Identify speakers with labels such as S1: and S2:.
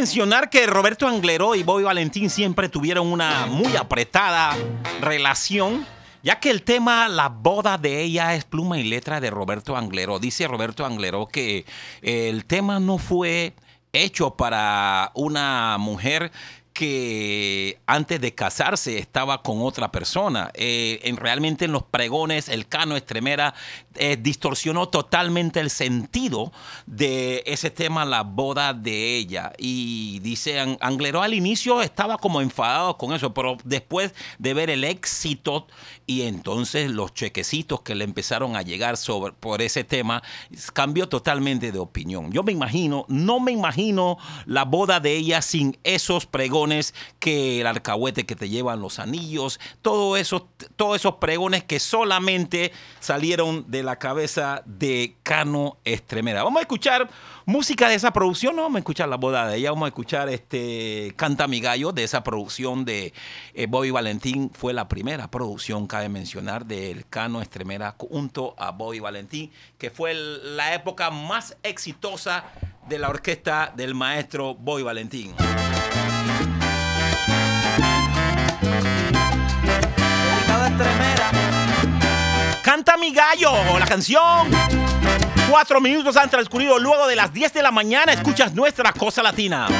S1: mencionar que Roberto Angleró y Bobby Valentín siempre tuvieron una muy apretada relación, ya que el tema La boda de ella es pluma y letra de Roberto Angleró. Dice Roberto Angleró que el tema no fue hecho para una mujer que antes de casarse estaba con otra persona. Realmente en los pregones el Cano Estremera distorsionó totalmente el sentido de ese tema, La boda de ella. Y dice, Angleró al inicio estaba como enfadado con eso, pero después de ver el éxito y entonces los chequecitos que le empezaron a llegar por ese tema, cambió totalmente de opinión. No me imagino la boda de ella sin esos pregones, que el alcahuete que te llevan los anillos, todos esos pregones que solamente salieron de la cabeza de Cano Estremera. Vamos a escuchar música de esa producción, no vamos a escuchar la boda de ella, vamos a escuchar Canta mi gallo, de esa producción de Bobby Valentín. Fue la primera producción, cabe mencionar, del Cano Estremera junto a Bobby Valentín, que fue la época más exitosa de la orquesta del maestro Bobby Valentín. Canta mi gallo, la canción. 4 minutos han transcurrido luego de las 10 de la mañana. Escuchas nuestra Cosa Latina.